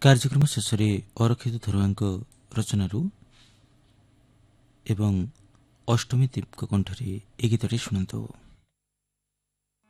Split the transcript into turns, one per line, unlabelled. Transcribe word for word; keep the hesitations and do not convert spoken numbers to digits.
କାର୍ଯ୍ୟକ୍ରମ ଶେଷରେ ଅରକ୍ଷିତ ଧରୁଆଙ୍କ ରଚନାରୁ ଏବଂ ଅଷ୍ଟମୀ ଦୀପକ କଣ୍ଠରେ ଏ ଗୀତଟି ଶୁଣନ୍ତୁ।